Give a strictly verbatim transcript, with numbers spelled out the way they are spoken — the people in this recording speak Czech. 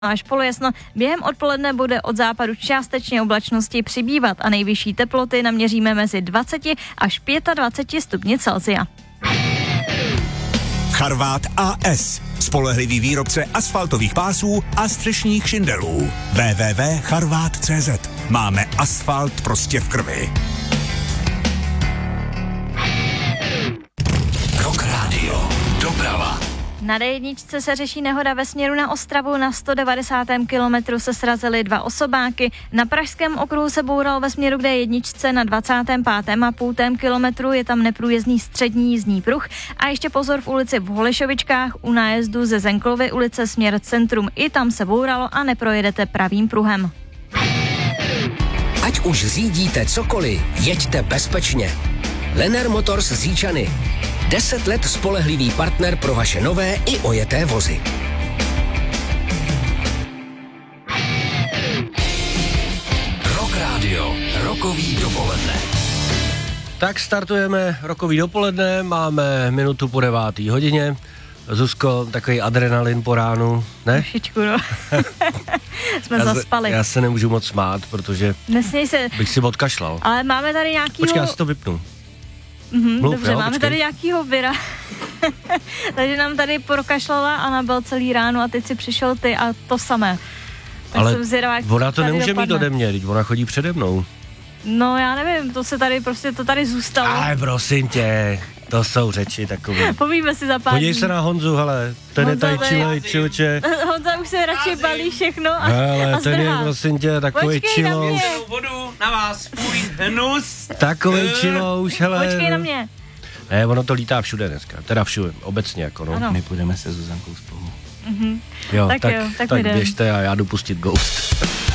Až polojasno, během odpoledne bude od západu částečně oblačnosti přibývat a nejvyšší teploty naměříme mezi dvacet až dvacet pět stupni Celsia. Charvát A S. Spolehlivý výrobce asfaltových pásů a střešních šindelů. w w w tečka charvát tečka cé zet. Máme asfalt prostě v krvi. Rock Radio. Doprava. Na dé jedna se řeší nehoda ve směru na Ostravu. Na sto devadesátém kilometru se srazily dva osobáky. Na pražském okruhu se boural ve směru k dé jedna na dvacátém pátém a půl kilometru. Je tam neprůjezdný střední jízdní pruh. A ještě pozor v ulici v Holešovičkách u nájezdu ze Zenklovy ulice směr centrum. I tam se bouralo a neprojedete pravým pruhem. Ať už řídíte cokoliv, jeďte bezpečně. Lenner Motors z Říčany. Deset let spolehlivý partner pro vaše nové i ojeté vozy. Rock Radio. Rokový dopoledne. Tak startujeme rokový dopoledne, máme minutu po devátý hodině. Zuzko, takový adrenalin po ránu, ne? Trošičku, no. Jsme já zaspali. Se, já se nemůžu moc smát, protože Nesměj se. bych si odkašlal. Ale máme tady nějakýho... Počkej, já si to vypnu. Mhm, Mluv, dobře, jo, máme počkej. tady nějakýho vira. Takže nám tady prokašlala Anabel celý ráno a teď si přišel ty a to samé. Tak Ale jsem zvědavá, jak ona to tady nemůže dopadne. mít ode mě, teď ona chodí přede mnou. No já nevím, to se tady prostě, to tady zůstalo. Ale prosím tě, to jsou řeči takové. Povíme si za pár Podívej dní. se na Honzu, hele, ten je Honza tady tady- čilej, čilče. Honza už se radši balí všechno a, Hele, a ten je zdrhá. prosím tě takovej Počkej na čilouš. mě. Vodu na vás, svůj hnus. Takovej čilouš, hele. Počkej na mě. Ne, ono to lítá všude dneska, teda všude, obecně jako no. Ano. My půjdeme se Zuzankou spolu. Mhm. Jo, Tak tak, jo, tak tak jdem. běžte a já jdu pustit Ghost.